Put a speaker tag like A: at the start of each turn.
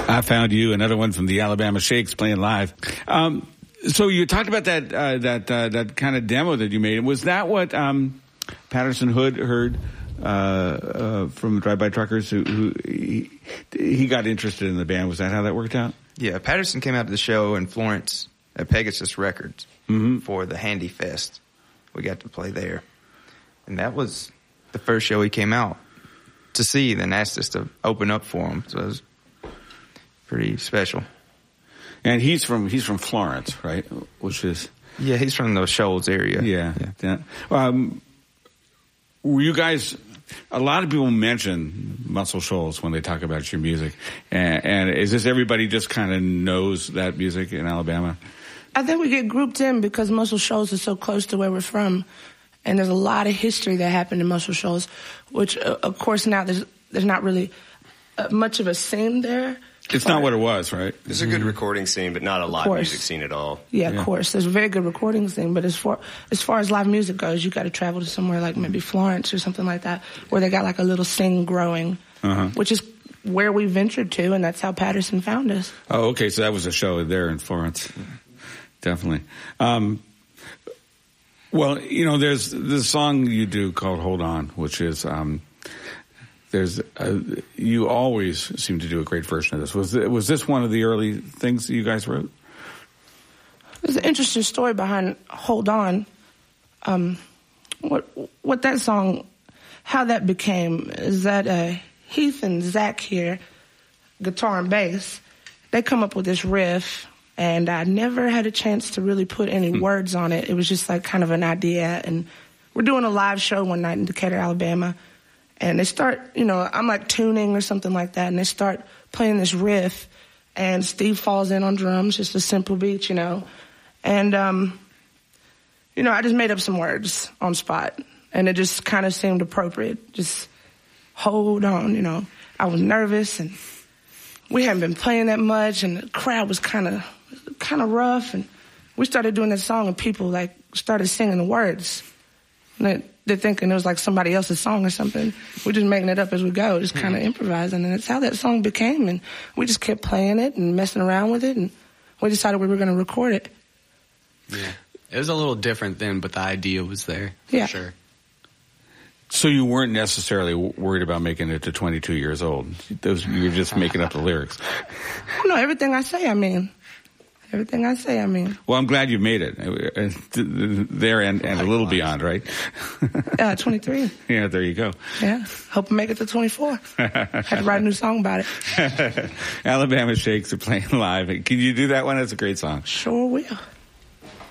A: I Found You, another one from the Alabama Shakes playing live. So you talked about that kind of demo that you made. Was that what Patterson Hood heard from Drive-By Truckers? Who he got interested in the band? Was that how that worked out?
B: Yeah, Patterson came out to the show in Florence at Pegasus Records for the Handy Fest. We got to play there, and that was the first show he came out to see. Then asked us to open up for him, so it was pretty special.
A: And he's from Florence, right? Which is
B: he's from the Shoals area.
A: Yeah. Were you guys? A lot of people mention Muscle Shoals when they talk about your music, and is this everybody just kind of knows that music in Alabama?
C: I think we get grouped in because Muscle Shoals is so close to where we're from, and there's a lot of history that happened in Muscle Shoals, which of course now there's not really much of a scene there.
A: It's not what it was, right?
D: There's a good recording scene, but not a live music scene at all.
C: Yeah, of course. There's a very good recording scene, but as far as live music goes, you got to travel to somewhere like maybe Florence or something like that, where they got like a little scene growing, which is where we ventured to, and that's how Patterson found us.
A: Oh, okay. So that was a show there in Florence. Definitely. Well, there's this song you do called "Hold On," which is. You always seem to do a great version of this. Was this one of the early things that you guys wrote?
C: There's an interesting story behind "Hold On." What that song, how that became is that Heath and Zach here, guitar and bass, they come up with this riff, and I never had a chance to really put any words on it. It was just like kind of an idea, and we're doing a live show one night in Decatur, Alabama. And they start, I'm like tuning or something like that, and they start playing this riff, and Steve falls in on drums, just a simple beat, And, I just made up some words on spot, and it just kind of seemed appropriate. Just hold on, I was nervous, and we hadn't been playing that much, and the crowd was kind of rough, and we started doing that song, and people, started singing the words. And they're thinking it was like somebody else's song or something. We're just making it up as we go, just kind of improvising. And that's how that song became. And we just kept playing it and messing around with it. And we decided we were going to record it.
E: Yeah. It was a little different then, but the idea was there, for sure.
A: So you weren't necessarily worried about making it to 22 years old. You were just making up the lyrics.
C: No, everything I say, I mean. Everything I say, I mean.
A: Well, I'm glad you made it there and a little beyond, right?
C: 23.
A: Yeah, there you go.
C: Yeah, hope I make it to 24. Had to write a new song about it.
A: Alabama Shakes are playing live. Can you do that one? That's a great song.
C: Sure will.